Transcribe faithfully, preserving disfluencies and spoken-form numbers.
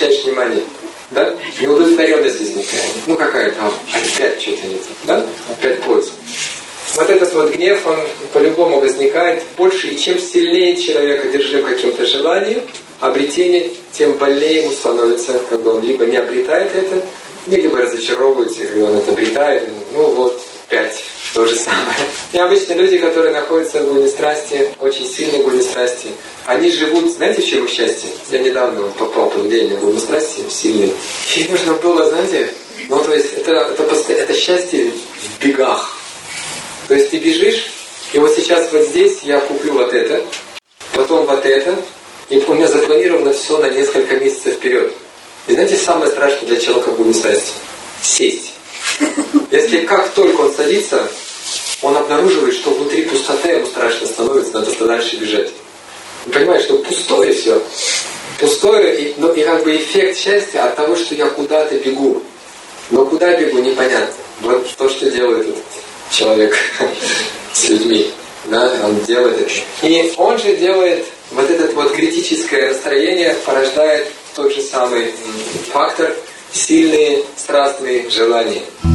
обращаешь внимание, да? Неудовлетворенность возникает. Ну какая-то, опять что-то не так, да? Опять поиск. Вот этот вот гнев, он по-любому возникает больше, и чем сильнее человек одержим каким-то желанием, обретение, тем больнее ему становится, когда он либо не обретает это, либо разочаровывается, когда он это обретает. Ну вот, опять то же самое. И обычно люди, которые находятся в гуне страсти, очень сильной гуне страсти, они живут, знаете, в чем их счастье? Я недавно попал под влияние гуны страсти сильной. И нужно было, знаете, ну то есть это, это, это счастье в бегах. То есть ты бежишь, и вот сейчас вот здесь я куплю вот это, потом вот это, и у меня запланировано все на несколько месяцев вперед. И знаете, самое страшное для человека в гуне страсти? Сесть. Если как только он садится, он обнаруживает, что внутри пустота, ему страшно становится, надо дальше бежать. Он понимает, что пустое все. Пустое, и, ну, и как бы эффект счастья от того, что я куда-то бегу. Но куда бегу, непонятно. Вот то, что делает этот человек с людьми. Да, он делает это. И он же делает вот это вот критическое настроение, порождает тот же самый фактор, сильные страстные желания.